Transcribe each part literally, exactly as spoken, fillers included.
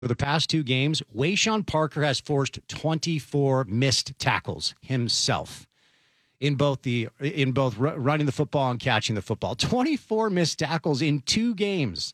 For the past two games, Wayshawn Parker has forced twenty-four missed tackles himself in both the in both running the football and catching the football. twenty-four missed tackles in two games.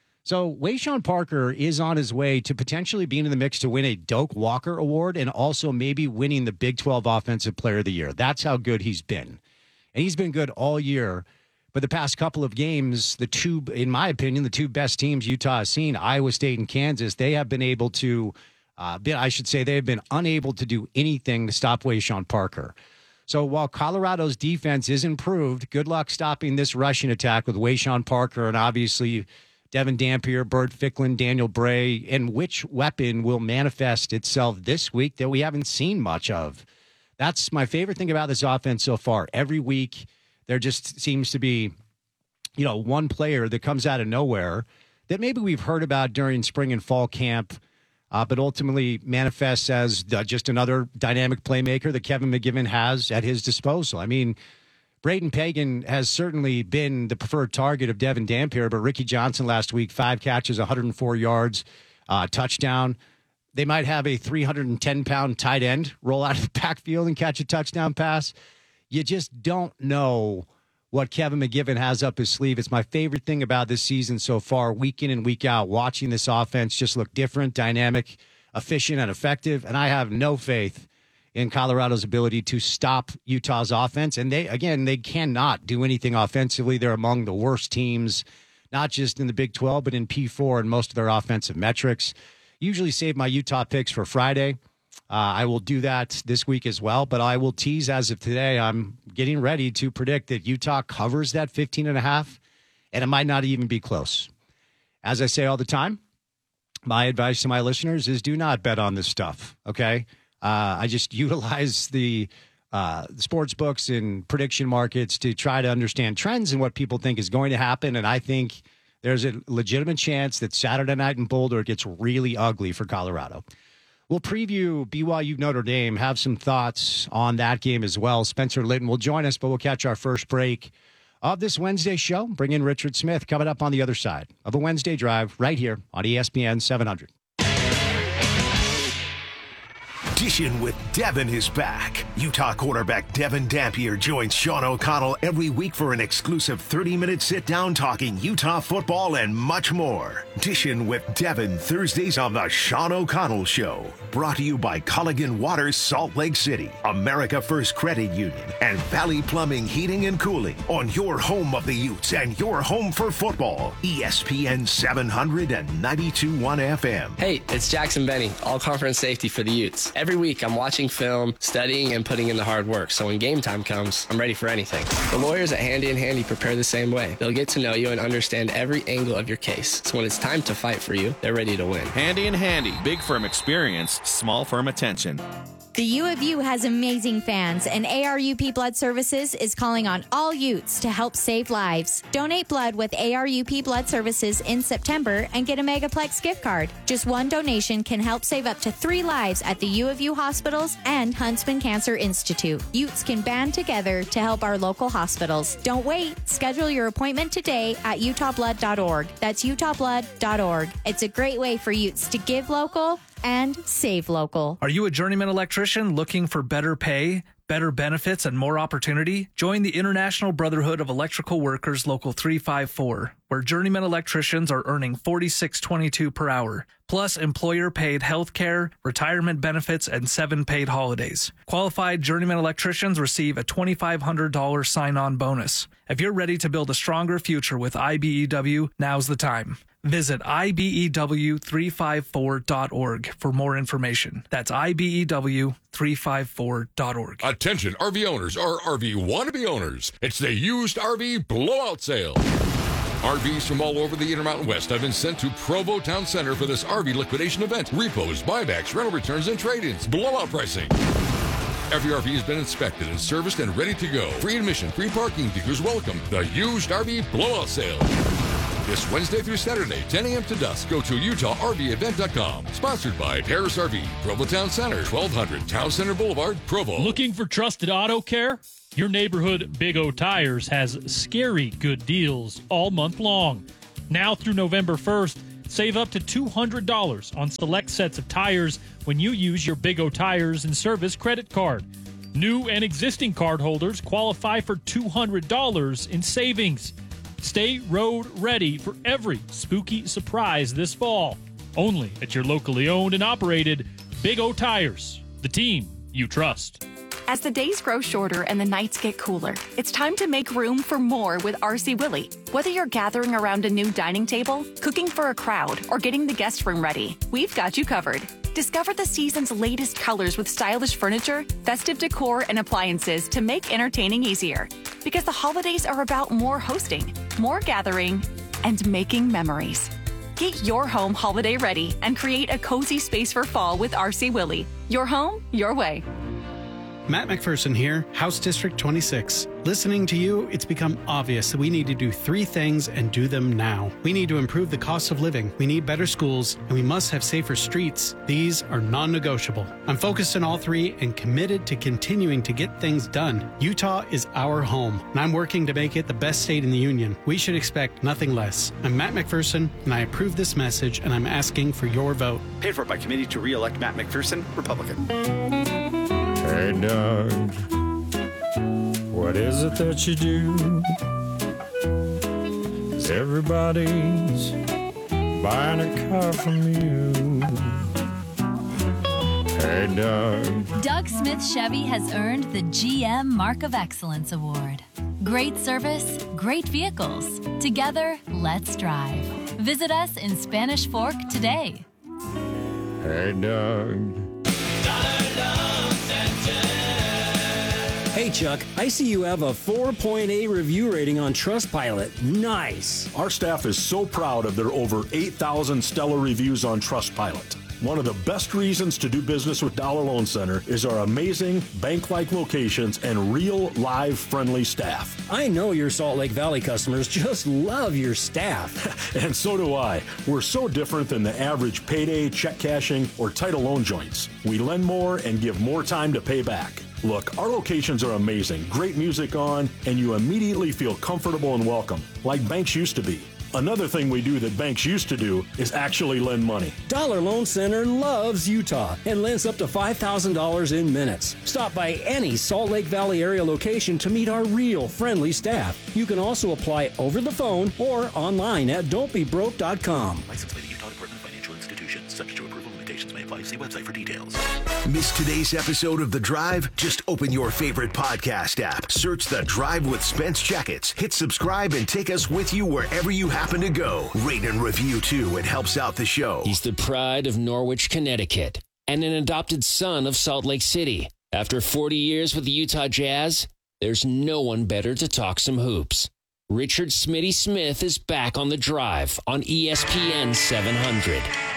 So Wayshawn Parker is on his way to potentially being in the mix to win a Doak Walker Award and also maybe winning the Big twelve Offensive Player of the Year. That's how good he's been. And he's been good all year. But the past couple of games, the two, in my opinion, the two best teams Utah has seen, Iowa State and Kansas, they have been able to, uh, I should say, they have been unable to do anything to stop Wayshawn Parker. So while Colorado's defense is improved, good luck stopping this rushing attack with Wayshawn Parker and obviously Devin Dampier, Burt Ficklin, Daniel Bray, and which weapon will manifest itself this week that we haven't seen much of. That's my favorite thing about this offense so far. Every week, there just seems to be, you know, one player that comes out of nowhere that maybe we've heard about during spring and fall camp, uh, but ultimately manifests as uh, just another dynamic playmaker that Kevin McGivern has at his disposal. I mean, Braden Pagan has certainly been the preferred target of Devin Dampier, but Ricky Johnson last week, five catches, one hundred four yards, uh, touchdown. They might have a three hundred ten pound tight end roll out of the backfield and catch a touchdown pass. You just don't know what Kevin McGivern has up his sleeve. It's my favorite thing about this season so far, week in and week out, watching this offense just look different, dynamic, efficient, and effective. And I have no faith in Colorado's ability to stop Utah's offense. And they, again, they cannot do anything offensively. They're among the worst teams, not just in the Big twelve, but in P four and most of their offensive metrics. Usually save my Utah picks for Friday. Uh, I will do that this week as well, but I will tease as of today. I'm getting ready to predict that Utah covers that fifteen and a half, and it might not even be close. As I say all the time, my advice to my listeners is do not bet on this stuff, okay? Uh, I just utilize the uh, sports books and prediction markets to try to understand trends and what people think is going to happen, and I think there's a legitimate chance that Saturday night in Boulder gets really ugly for Colorado. We'll preview B Y U Notre Dame, have some thoughts on that game as well. Spencer Litton will join us, but we'll catch our first break of this Wednesday show. Bring in Richard Smith coming up on the other side of a Wednesday drive right here on E S P N seven hundred. Dishing with Devin is back. Utah quarterback Devin Dampier joins Sean O'Connell every week for an exclusive thirty-minute sit-down talking Utah football and much more. Dishing with Devin Thursdays on the Sean O'Connell Show. Brought to you by Culligan Waters, Salt Lake City, America First Credit Union, and Valley Plumbing, Heating and Cooling on your home of the Utes and your home for football. E S P N seven hundred and ninety-two point one F M. Hey, it's Jackson Benny, all-conference safety for the Utes. Every week I'm watching film, studying, and putting in the hard work, so when game time comes, I'm ready for anything. The lawyers at Handy and Handy prepare the same way. They'll get to know you and understand every angle of your case, so when it's time to fight for you, they're ready to win. Handy and Handy, big firm experience, small firm attention. The U of U has amazing fans, and A R U P Blood Services is calling on all Utes to help save lives. Donate blood with A R U P Blood Services in September and get a Megaplex gift card. Just one donation can help save up to three lives at the U of U hospitals and Huntsman Cancer Institute. Utes can band together to help our local hospitals. Don't wait. Schedule your appointment today at utah blood dot org. That's utah blood dot org. It's a great way for Utes to give local and save local. Are you a journeyman electrician looking for better pay, better benefits, and more opportunity? Join the International Brotherhood of Electrical Workers Local three five four, where journeyman electricians are earning forty-six twenty-two per hour, plus employer-paid health care, retirement benefits, and seven paid holidays. Qualified journeyman electricians receive a twenty-five hundred dollars sign-on bonus. If you're ready to build a stronger future with I B E W, now's the time. Visit I B E W three five four dot org for more information. That's I B E W three five four dot org. Attention R V owners or R V wannabe owners. It's the used R V blowout sale. R Vs from all over the Intermountain West have been sent to Provo Town Center for this R V liquidation event. Repos, buybacks, rental returns, and trade-ins. Blowout pricing. Every R V has been inspected and serviced and ready to go. Free admission, free parking, dealers welcome. The used R V blowout sale. This Wednesday through Saturday, ten a.m. to dusk. Go to utah r v event dot com. Sponsored by Harris R V, Provo Town Center, twelve hundred Town Center Boulevard, Provo. Looking for trusted auto care? Your neighborhood Big O Tires has scary good deals all month long. Now through November first, Save up to two hundred dollars on select sets of tires when you use your Big O Tires and Service credit card. New and existing cardholders qualify for two hundred dollars in savings. Stay road ready for every spooky surprise this fall. Only at your locally owned and operated Big O Tires, the team you trust. As the days grow shorter and the nights get cooler, it's time to make room for more with R C Willey. Whether you're gathering around a new dining table, cooking for a crowd, or getting the guest room ready, we've got you covered. Discover the season's latest colors with stylish furniture, festive decor, and appliances to make entertaining easier. Because the holidays are about more hosting, more gathering, and making memories. Get your home holiday ready and create a cozy space for fall with R C Willey. Your home, your way. Matt McPherson here, House District twenty-six. Listening to you, it's become obvious that we need to do three things and do them now. We need to improve the cost of living, we need better schools, and we must have safer streets. These are non-negotiable. I'm focused on all three and committed to continuing to get things done. Utah is our home, and I'm working to make it the best state in the union. We should expect nothing less. I'm Matt McPherson, and I approve this message, and I'm asking for your vote. Paid for by committee to re-elect Matt McPherson, Republican. Hey, Doug, what is it that you do? Everybody's buying a car from you. Hey, Doug. Doug Smith Chevy has earned the G M Mark of Excellence Award. Great service, great vehicles. Together, let's drive. Visit us in Spanish Fork today. Hey, Doug. Hey, Chuck, I see you have a four point eight review rating on Trustpilot. Nice. Our staff is so proud of their over eight thousand stellar reviews on Trustpilot. One of the best reasons to do business with Dollar Loan Center is our amazing bank-like locations and real, live, friendly staff. I know your Salt Lake Valley customers just love your staff. And so do I. We're so different than the average payday, check cashing, or title loan joints. We lend more and give more time to pay back. Look, our locations are amazing, great music on, and you immediately feel comfortable and welcome, like banks used to be. Another thing we do that banks used to do is actually lend money. Dollar Loan Center loves Utah and lends up to five thousand dollars in minutes. Stop by any Salt Lake Valley area location to meet our real friendly staff. You can also apply over the phone or online at don't be broke dot com. Licensed by the Utah Department of Financial Institutions. Subject to approval, limitations may apply. See website for details. Miss today's episode of The Drive? Just open your favorite podcast app. Search The Drive with Spence Jackets. Hit subscribe and take us with you wherever you happen to go. Rate and review, too. It helps out the show. He's the pride of Norwich, Connecticut, and an adopted son of Salt Lake City. After forty years with the Utah Jazz, there's no one better to talk some hoops. Richard Smitty Smith is back on The Drive on E S P N seven hundred.